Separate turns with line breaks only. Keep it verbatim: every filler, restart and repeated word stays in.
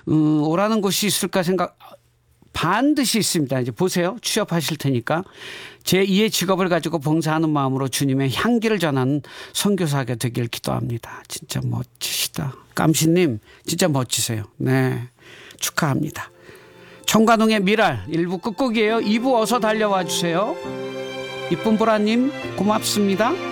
음, 오라는 곳이 있을까 생각 반드시 있습니다. 이제 보세요. 취업하실 테니까 제이의 직업을 가지고 봉사하는 마음으로 주님의 향기를 전하는 선교사가 되길 기도합니다. 진짜 멋지시다. 깜시님 진짜 멋지세요. 네, 축하합니다. 청관웅의 미랄 일 부 끝곡이에요. 이 부 어서 달려와 주세요. 이쁜 보라님 고맙습니다.